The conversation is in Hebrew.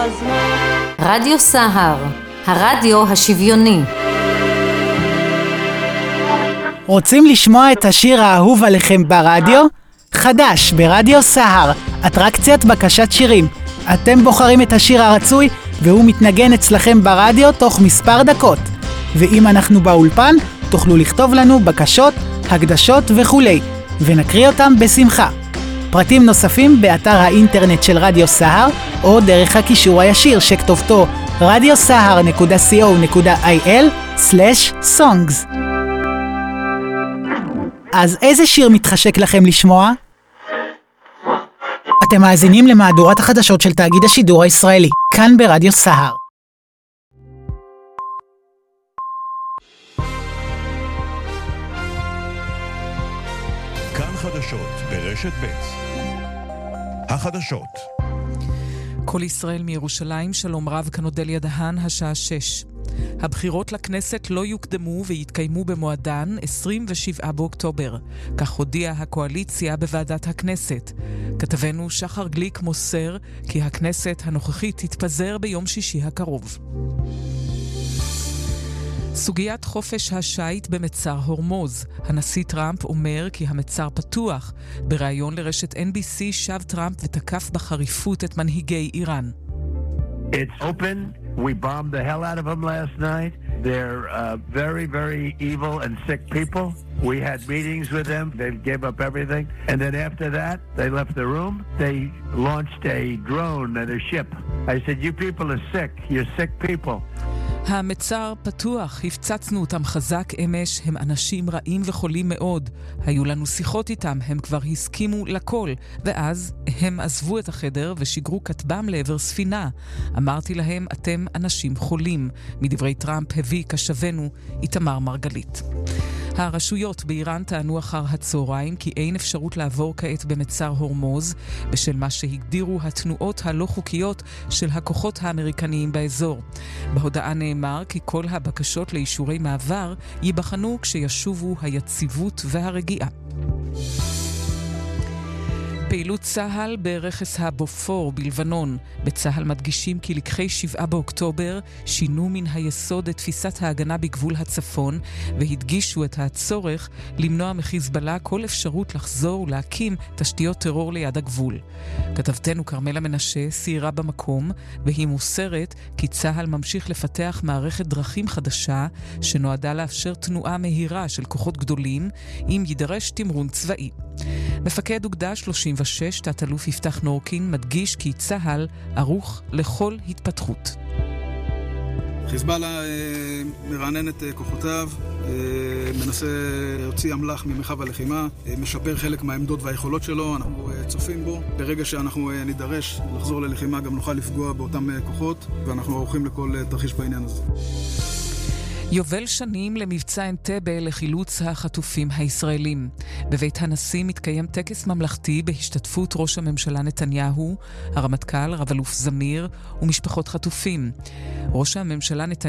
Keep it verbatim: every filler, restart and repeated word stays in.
הזמן. רדיו סהר, הרדיו השוויוני. רוצים לשמוע את השיר האהוב עליכם ברדיו? חדש ברדיו סהר, אטרקציית בקשת שירים. אתם בוחרים את השיר הרצוי והוא מתנגן אצלכם ברדיו תוך מספר דקות. ואם אנחנו באולפן, תוכלו לכתוב לנו בקשות, הקדשות וכולי, ונקריא אותם בשמחה. פרטים נוספים באתר האינטרנט של רדיו סהר, או דרך הקישור הישיר שכתובתו רדיו סהר נקודה סי או נקודה איי אל סלש סונגס. אז איזה שיר מתחשק לכם לשמוע? אתם מאזינים למהדורת החדשות של תאגיד השידור הישראלי, כאן ברדיו סהר. כאן חדשות ברשת ב'. החדשות. כל ישראל מירושלים, שלום רב, כאן אודליה דהן, השעה שש. הבחירות לכנסת לא יוקדמו ויתקיימו במועדן עשרים ושבעה באוקטובר. כך הודיעה הקואליציה בוועדת הכנסת. כתבנו שחר גליק מוסר כי הכנסת הנוכחית תתפזר ביום שישי הקרוב. סוגיית חופש השייט במצר הורמוז. הנשיא טראמפ אומר כי המצר פתוח. בריאיון לרשת אן בי סי שב טראמפ ותקף בחריפות את מנהיגי איראן. It's open. We bombed the hell out of them last night. They're uh, very, very evil and sick people. We had meetings with them. They gave up everything. And then after that, they left the room. They launched a drone at a ship. I said, you people are sick. You're sick people. המצר פתוח, הפצצנו אותם חזק אמש, הם אנשים רעים וחולים מאוד. היו לנו שיחות איתם, הם כבר הסכימו לכל, ואז הם עזבו את החדר ושיגרו כתבם לעבר ספינה. אמרתי להם, אתם אנשים חולים. מדברי טראמפ הביא כשבנו איתמר מרגלית. הרשויות באיראן טענו אחר הצהריים כי אין אפשרות לעבור כעת במצר הורמוז בשל מה שהגדירו התנועות הלא חוקיות של הכוחות האמריקניים באזור. בהודעה נאמר כי כל הבקשות לאישורי מעבר ייבחנו כשישובו היציבות והרגיעה. פעילות צהל ברכס הבופור בלבנון. בצהל מדגישים כי לקחי שבעה באוקטובר שינו מן היסוד את תפיסת ההגנה בגבול הצפון והדגישו את הצורך למנוע מחיזבאללה כל אפשרות לחזור ולהקים תשתיות טרור ליד הגבול. כתבתנו קרמלה מנשה סיירה במקום והיא מוסרת כי צהל ממשיך לפתח מערכת דרכים חדשה שנועדה לאפשר תנועה מהירה של כוחות גדולים אם יידרש תמרון צבאי. מפקד אוגדה שלושים ושש, תת-אלוף יפתח נורקין, מדגיש כי צהל ערוך לכל התפתחות. חיזבאללה אה, מרענן את אה, כוחותיו, אה, מנסה להוציא אמל"ח ממרחב הלחימה, אה, משפר חלק מהעמדות והיכולות שלו, אנחנו אה, צופים בו. ברגע שאנחנו אה, נידרש לחזור ללחימה גם נוכל לפגוע באותם אה, כוחות, ואנחנו ערוכים לכל אה, תרחיש בעניין הזה. יובל שנים למבצע אנטבה לחילוץ החטופים הישראלים. בבית הנשיא מתקיים טקס ממלכתי בהשתתפות ראש הממשלה נתניהו, הרמטכ"ל, רב אלוף זמיר ומשפחות חטופים. ראש הממשלה נתניהו